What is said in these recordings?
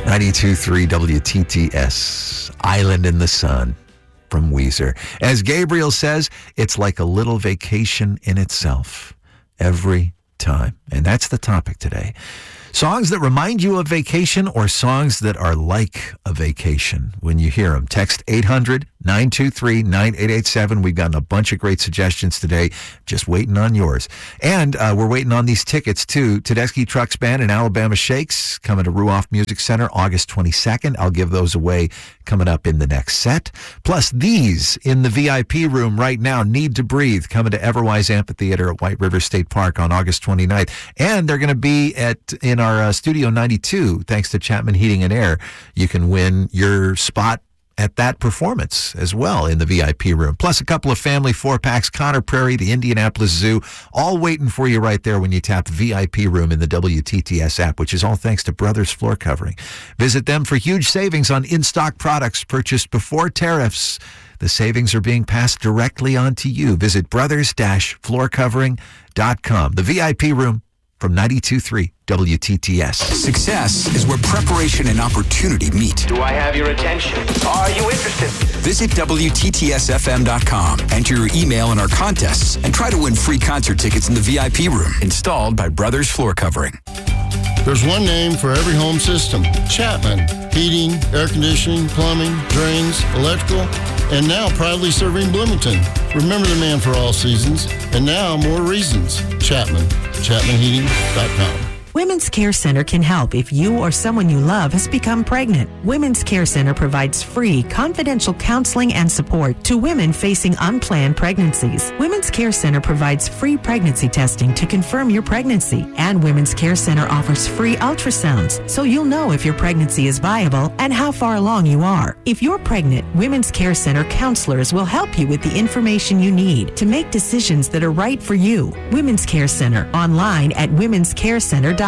92.3 WTTS, Island in the Sun from Weezer. As Gabriel says, it's like a little vacation in itself every time. And that's the topic today. Songs that remind you of vacation or songs that are like a vacation when you hear them. Text 800-923-9887. We've gotten a bunch of great suggestions today. Just waiting on yours. And we're waiting on these tickets, too. Tedeschi Trucks Band and Alabama Shakes coming to Ruoff Music Center August 22nd. I'll give those away coming up in the next set. Plus these in the VIP room right now, Need to Breathe, coming to Everwise Amphitheater at White River State Park on August 29th. And they're going to be in our Studio 92, thanks to Chapman Heating and Air. You can win your spot at that performance as well in the VIP room. Plus a couple of family 4-packs, Conner Prairie, the Indianapolis Zoo, all waiting for you right there when you tap VIP room in the WTTS app, which is all thanks to Brothers Floor Covering. Visit them for huge savings on in-stock products purchased before tariffs. The savings are being passed directly on to you. Visit brothers-floorcovering.com. The VIP room from 92.3 WTTS. Success is where preparation and opportunity meet. Do I have your attention? Are you interested? Visit WTTSFM.com, enter your email in our contests, and try to win free concert tickets in the VIP room. Installed by Brothers Floor Covering. There's one name for every home system. Chapman. Heating, air conditioning, plumbing, drains, electrical, and now proudly serving Bloomington. Remember the man for all seasons, and now more reasons. Chapman. ChapmanHeating.com. Women's Care Center can help if you or someone you love has become pregnant. Women's Care Center provides free, confidential counseling and support to women facing unplanned pregnancies. Women's Care Center provides free pregnancy testing to confirm your pregnancy. And Women's Care Center offers free ultrasounds, so you'll know if your pregnancy is viable and how far along you are. If you're pregnant, Women's Care Center counselors will help you with the information you need to make decisions that are right for you. Women's Care Center, online at womenscarecenter.org.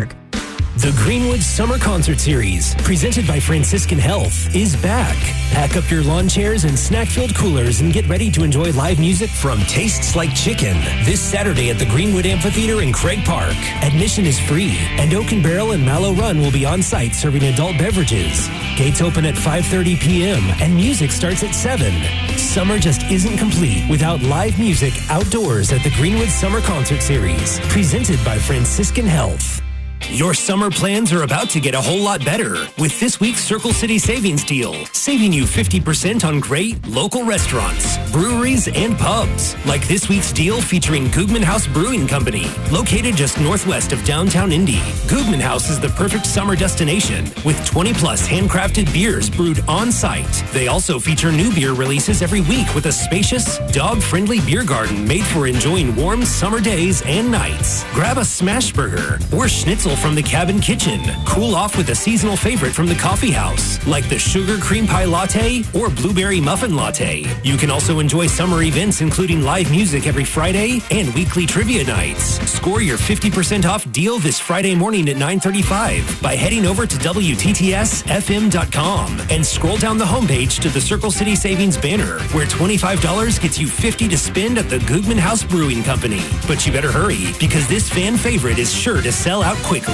The Greenwood Summer Concert Series, presented by Franciscan Health, is back. Pack up your lawn chairs and snack-filled coolers and get ready to enjoy live music from Tastes Like Chicken this Saturday at the Greenwood Amphitheater in Craig Park. Admission is free, and Oak and Barrel and Mallow Run will be on site serving adult beverages. Gates open at 5:30 p.m. and music starts at 7. Summer just isn't complete without live music outdoors at the Greenwood Summer Concert Series, presented by Franciscan Health. Your summer plans are about to get a whole lot better with this week's Circle City Savings Deal, saving you 50% on great local restaurants, breweries, and pubs. Like this week's deal featuring Googman House Brewing Company, located just northwest of downtown Indy. Googman House is the perfect summer destination with 20-plus handcrafted beers brewed on-site. They also feature new beer releases every week with a spacious, dog-friendly beer garden made for enjoying warm summer days and nights. Grab a smash burger or schnitzel from the cabin kitchen. Cool off with a seasonal favorite from the coffee house, like the sugar cream pie latte or blueberry muffin latte. You can also enjoy summer events including live music every Friday and weekly trivia nights. Score your 50% off deal this Friday morning at 9:35 by heading over to WTTSFM.com and scroll down the homepage to the Circle City Savings banner, where $25 gets you $50 to spend at the Googman House Brewing Company. But you better hurry, because this fan favorite is sure to sell out quickly.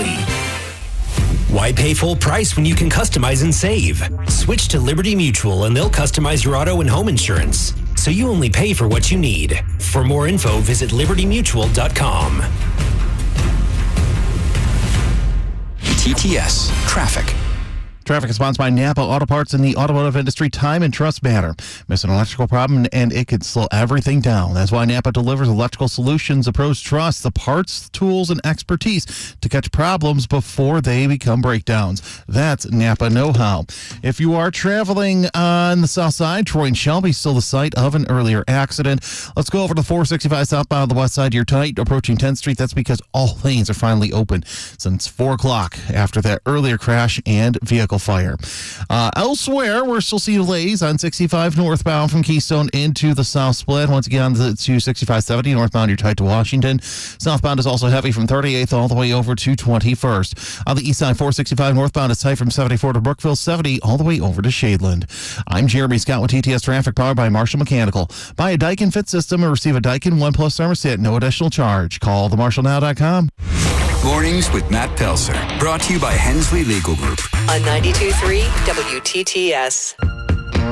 Why pay full price when you can customize and save? Switch to Liberty Mutual and they'll customize your auto and home insurance, so you only pay for what you need. For more info, visit libertymutual.com. TTS Traffic. Traffic is sponsored by Napa Auto Parts and the automotive industry time and trust banner. Miss an electrical problem and it could slow everything down. That's why Napa delivers electrical solutions the pros trust, the parts, tools, and expertise to catch problems before they become breakdowns. That's Napa know-how. If you are traveling on the south side, Troy and Shelby still the site of an earlier accident. Let's go over to 465 southbound on the west side. You're tight approaching 10th Street. That's because all lanes are finally open since 4 o'clock after that earlier crash and vehicle fire. Elsewhere, we're still seeing delays on 65 northbound from Keystone into the south split. Once again, to 6570 northbound, you're tight to Washington. Southbound is also heavy from 38th all the way over to 21st. On the east side, 465 northbound is tight from 74 to Brookville, 70 all the way over to Shadeland. I'm Jeremy Scott with TTS Traffic, powered by Marshall Mechanical. Buy a Daikin Fit system and receive a Daikin One Plus thermostat, no additional charge. Call themarshallnow.com. Mornings with Matt Pelser. Brought to you by Hensley Legal Group. On 92.3 WTTS.